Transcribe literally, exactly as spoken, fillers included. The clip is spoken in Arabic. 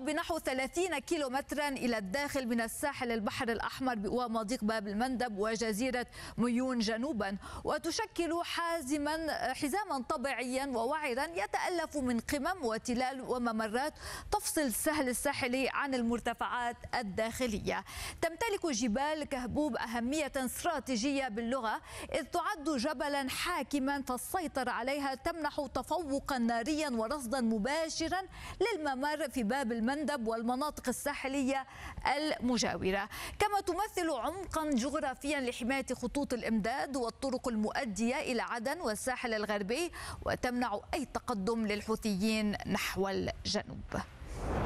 تمتد بنحو ثلاثين كيلومترا إلى الداخل من الساحل البحر الأحمر ومضيق باب المندب وجزيرة ميون جنوبا، وتشكل حازما حزاما طبيعيا ووعرا يتألف من قمم وتلال وممرات تفصل السهل الساحلي عن المرتفعات الداخلية. تمتلك جبال كهبوب أهمية استراتيجية باللغة، إذ تعد جبلا حاكما فالسيطرة عليها تمنح تفوقا ناريا ورصدا مباشرا للممر في باب المندب والمناطق الساحلية المجاورة، كما تمثل عمقا جغرافيا لحماية خطوط الإمداد والطرق المؤدية إلى عدن والساحل الغربي، وتمنع أي تقدم للحوثيين نحو الجنوب.